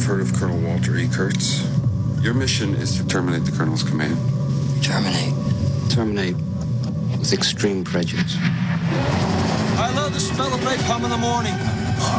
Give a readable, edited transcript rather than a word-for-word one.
heard of Colonel Walter E. Kurtz. Your mission is to terminate the Colonel's command. Terminate. Terminate with extreme prejudice. I love the smell of napalm in the morning.